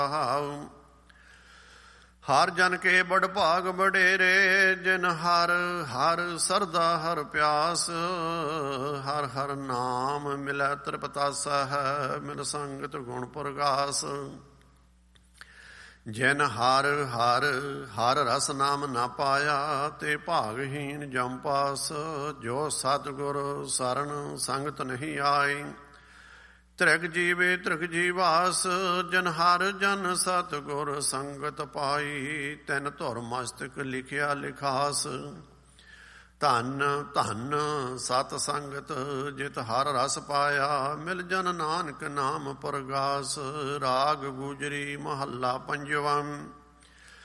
ਹਰ ਜਨ ਕੇ ਬੜ ਭਾਗ ਬਡੇਰੇ, ਜਿਨ ਹਰ ਹਰ ਸਰਦਾ ਹਰ ਪਿਆਸ। ਹਰ ਹਰ ਨਾਮ ਮਿਲੈ ਤ੍ਰਿਪਤਾਸਾ ਹੈ, ਮਿਲ ਸੰਗਤ ਗੁਣ ਪ੍ਰਗਾਸ। ਜਿਨ ਹਰ ਹਰ ਹਰ ਰਸ ਨਾਮ ਨਾ ਪਾਇਆ, ਤੇ ਭਾਗਹੀਨ ਜਮ ਪਾਸ। ਜੋ ਸਤਿਗੁਰ ਸਰਣ ਸੰਗਤ ਨਹੀਂ ਆਈ, ਤ੍ਰਿਗ ਜੀਵੇ ਤ੍ਰਿਗ ਜੀਵਾਸ। ਜਨ ਹਰ ਜਨ ਸਤਿਗੁਰ ਸੰਗਤ ਪਾਈ, ਤਿਨ ਧੁਰ ਮਸਤਕ ਲਿਖਿਆ ਲਿਖਾਸ। ਧਨ ਧਨ ਸਤ ਸੰਗਤ ਜਿਤ ਹਰ ਰਸ ਪਾਇਆ, ਮਿਲ ਜਨ ਨਾਨਕ ਨਾਮ ਪ੍ਰਗਾਸ। ਰਾਗ ਗੁਜਰੀ ਮਹੱਲਾ ਪੰਜਵਾਂ।